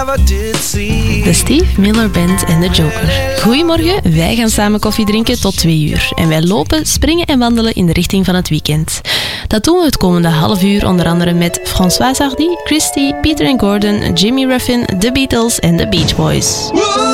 De Steve Miller Band en de Joker. Goedemorgen, wij gaan samen koffie drinken tot 2 uur. En wij lopen, springen en wandelen in de richting van het weekend. Dat doen we het komende half uur onder andere met François Hardy, Christy, Peter and Gordon, Jimmy Ruffin, The Beatles en The Beach Boys.